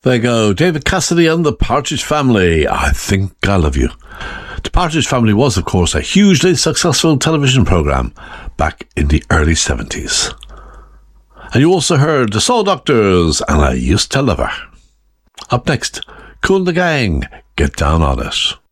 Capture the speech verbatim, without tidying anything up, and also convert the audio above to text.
There you go, David Cassidy and the Partridge Family. I Think I Love You. The Partridge Family was, of course, a hugely successful television programme back in the early seventies. And you also heard the Soul Doctors and I Used to Love Her. Up next, Kool and the Gang, Get Down on It.